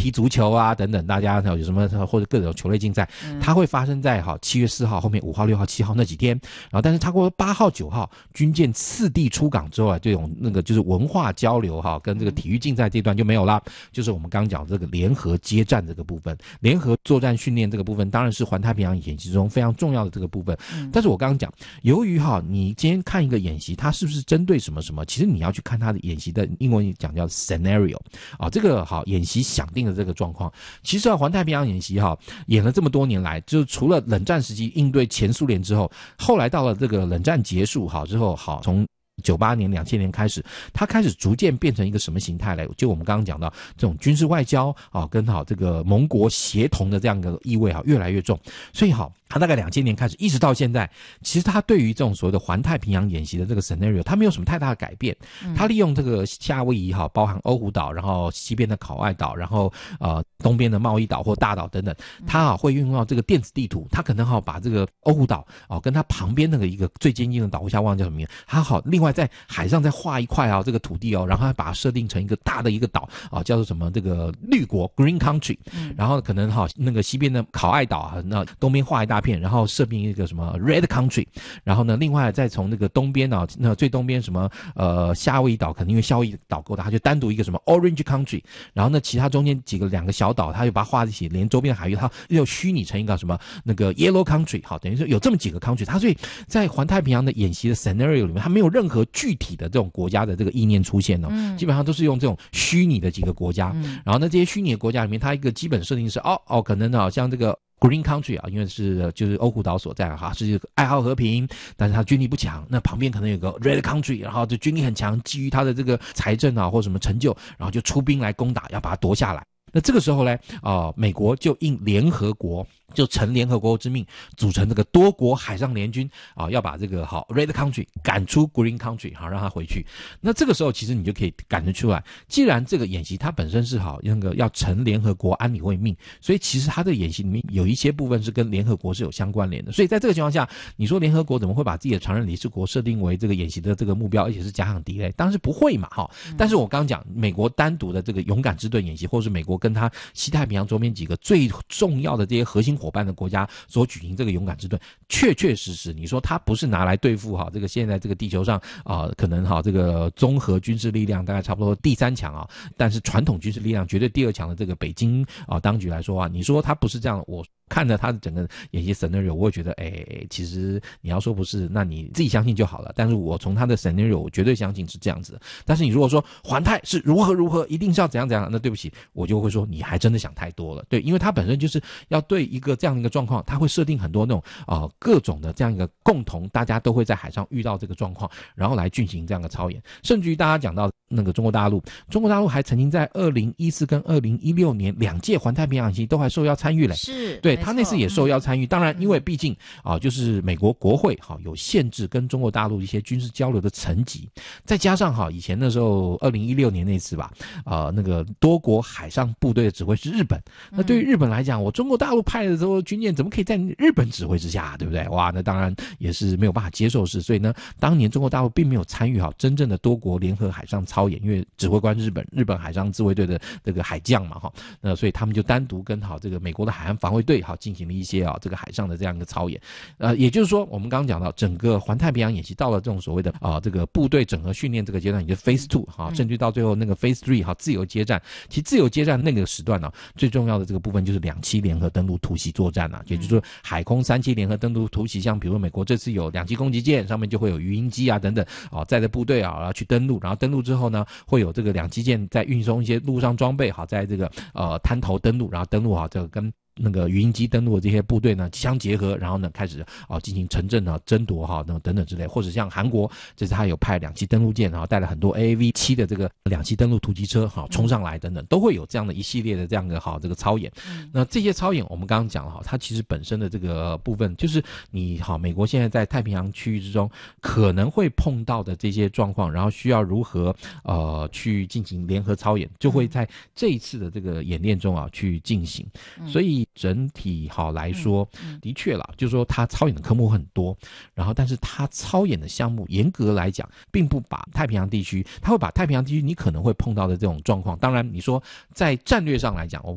踢足球啊等等，大家有什么或者各种球类竞赛，它会发生在7月4号后面5号6号7号那几天，然后但是它过8号9号军舰次第出港之后啊，这种那个就是文化交流跟这个体育竞赛这段就没有啦，就是我们刚刚讲这个联合接战这个部分，联合作战训练这个部分当然是环太平洋演习中非常重要的这个部分。但是我刚刚讲，由于你今天看一个演习，它是不是针对什么什么，其实你要去看它的演习的英文讲叫 scenario 这个演习想定的这个状况。其实环太平洋演习演了这么多年来，就是除了冷战时期应对前苏联之后，后来到了这个冷战结束之后，从98年2000年开始，它开始逐渐变成一个什么形态来？就我们刚刚讲到这种军事外交跟这个盟国协同的这样一个意味越来越重，所以它大概2000年开始一直到现在，其实它对于这种所谓的环太平洋演习的这个 scenario 它没有什么太大的改变。它利用这个夏威夷包含欧胡岛，然后西边的考爱岛，然后东边的贸易岛或大岛等等，它会运用到这个电子地图，它可能把这个欧胡岛跟它旁边那个一个最接近的岛，我现在忘了叫什么名，它另外在海上再画一块这个土地然后它把它设定成一个大的一个岛叫做什么这个绿国 Green Country，然后可能那个西边的考爱岛那东边画一大片，然后设定一个什么 Red Country， 然后呢另外再从那个东边那最东边什么夏威夷岛，可能因为夏威夷岛够大，它就单独一个什么 Orange Country， 然后呢其他中间2个小岛它就把它画在一起，连周边的海域它又虚拟成一个什么那个 Yellow Country， 等于说有这么几个 country， 它所以在环太平洋的演习的 scenario 里面，它没有任何具体的这种国家的这个意念出现基本上都是用这种虚拟的几个国家，然后呢这些虚拟的国家里面，它一个基本设定是可能像这个Green Country 因为就是欧胡岛所在是爱好和平，但是它军力不强，那旁边可能有个 Red Country， 然后就军力很强，基于它的这个财政或什么成就，然后就出兵来攻打，要把它夺下来。那这个时候呢美国就应联合国，就承联合国之命，组成这个多国海上联军要把这个Red Country 赶出 Green Country， 让他回去。那这个时候其实你就可以感觉出来，既然这个演习它本身是那个要承联合国安理会命，所以其实它的演习里面有一些部分是跟联合国是有相关联的。所以在这个情况下，你说联合国怎么会把自己的常任理事国设定为这个演习的这个目标，而且是假想敌嘞？当然是不会嘛但是我刚刚讲美国单独的这个勇敢之盾演习，或是美国跟他西太平洋周边几个最重要的这些核心伙伴的国家所举行这个勇敢之盾，确确实实你说它不是拿来对付这个现在这个地球上可能这个综合军事力量大概差不多第3强但是传统军事力量绝对第2强的这个北京当局来说你说它不是这样，我看着他的整个演习 scenario， 我会觉得其实你要说不是，那你自己相信就好了。但是我从他的 scenario 我绝对相信是这样子的。但是你如果说环太是如何如何，一定是要怎样怎样，那对不起，我就会说你还真的想太多了。对，因为他本身就是要对一个这样的一个状况，他会设定很多那种各种的这样一个共同大家都会在海上遇到这个状况，然后来进行这样的操演。甚至于大家讲到那个中国大陆还曾经在2014跟2016年2届环太平洋演习都还受邀参与嘞。 是， 对，他那次也受邀参与。当然因为毕竟就是美国国会有限制跟中国大陆一些军事交流的层级，再加上以前那时候2016年那次吧那个多国海上部队的指挥是日本，那对于日本来讲，我中国大陆派的时候军舰怎么可以在日本指挥之下，对不对？哇，那当然也是没有办法接受事。所以呢，当年中国大陆并没有参与真正的多国联合海上操演，因为指挥官日本海上自卫队的这个海将嘛那所以他们就单独跟这个美国的海岸防卫队进行了一些这个海上的这样一个操演。也就是说我们刚刚讲到整个环太平洋演习到了这种所谓的这个部队整合训练这个阶段，也就是 Phase 2甚至到最后那个 Phase 3自由接战。其实自由接战那个时段最重要的这个部分就是2栖联合登陆突袭作战也就是说海空3栖联合登陆突袭，像比如美国这次有2栖攻击舰，上面就会有鱼鹰机等等载着部队然后去登陆，然后登陆之后呢，会有这个2栖舰在运送一些陆上装备在这个滩头登陆，然后登陆这个跟那个鱼鹰机登陆的这些部队呢相结合，然后呢开始进行城镇争夺那等等之类，或者像韩国这次他有派2栖登陆舰带了很多 AAV7 的这个2栖登陆突击车冲上来等等，都会有这样的一系列的这样的这个操演。那这些操演我们刚刚讲了它其实本身的这个部分就是你美国现在在太平洋区域之中可能会碰到的这些状况，然后需要如何去进行联合操演，就会在这一次的这个演练中去进行。所以整体来说的确啦，就是说他操演的科目很多，然后但是他操演的项目严格来讲并不把太平洋地区，他会把太平洋地区你可能会碰到的这种状况，当然你说在战略上来讲